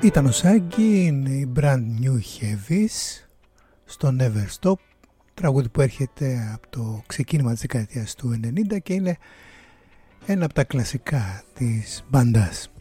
Ήταν ο Σάγκη, είναι η Brand New Heavies στο Never Stop, τραγούδι που έρχεται από το ξεκίνημα της δεκαετίας του 90 και είναι ένα από τα κλασικά της μπάντας.